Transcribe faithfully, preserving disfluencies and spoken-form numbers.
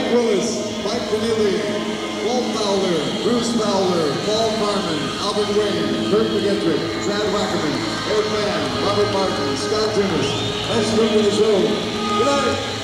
Mike Willis, Mike Keneally, Walt Fowler, Bruce Fowler, Paul Carmen, Albert Wayne, Kurt McGettrick, Chad Wackerman, Eric Mann, Robert Martin, Scott Timmons. Nice to meet you on the show. Good night.